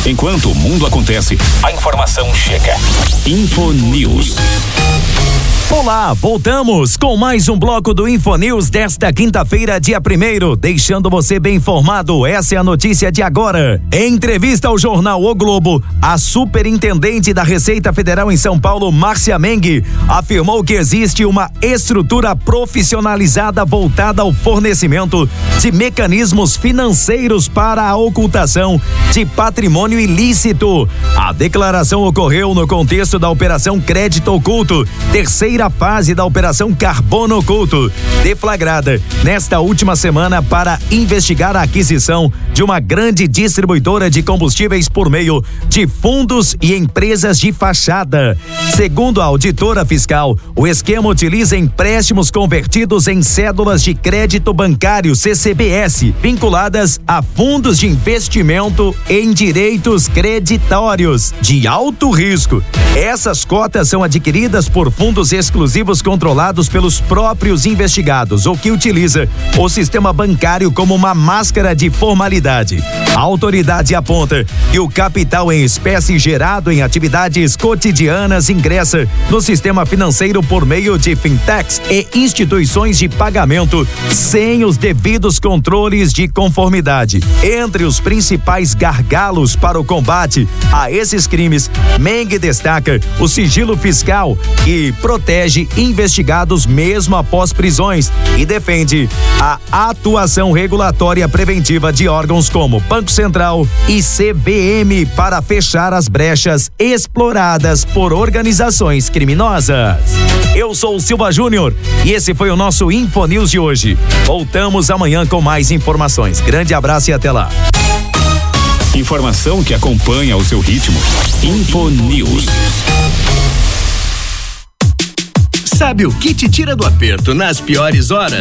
Enquanto o mundo acontece, a informação chega. Infonews. Olá, voltamos com mais um bloco do Infonews desta quinta-feira, dia 1º, deixando você bem informado. Essa é a notícia de agora. Em entrevista ao jornal O Globo, a superintendente da Receita Federal em São Paulo, Márcia Meng, afirmou que existe uma estrutura profissionalizada voltada ao fornecimento de mecanismos financeiros para a ocultação de patrimônio ilícito. A declaração ocorreu no contexto da Operação Crédito Oculto, terceira fase da Operação Carbono Oculto, deflagrada nesta última semana para investigar a aquisição de uma grande distribuidora de combustíveis por meio de fundos e empresas de fachada. Segundo a auditora fiscal, o esquema utiliza empréstimos convertidos em cédulas de crédito bancário CCBS, vinculadas a fundos de investimento em direitos creditórios de alto risco. Essas cotas são adquiridas por fundos exclusivos controlados pelos próprios investigados, o que utiliza o sistema bancário como uma máscara de formalidade. A autoridade aponta que o capital em espécie gerado em atividades cotidianas ingressa no sistema financeiro por meio de fintechs e instituições de pagamento sem os devidos controles de conformidade. Entre os principais gargalos para o combate a esses crimes, Meng destaca o sigilo fiscal, que protege investigados mesmo após prisões, e defende a atuação regulatória preventiva de órgãos como Banco Central e CVM para fechar as brechas exploradas por organizações criminosas. Eu sou o Silva Júnior e esse foi o nosso Infonews de hoje. Voltamos amanhã com mais informações. Grande abraço e até lá. Informação que acompanha o seu ritmo. Infonews. Sabe o que te tira do aperto nas piores horas?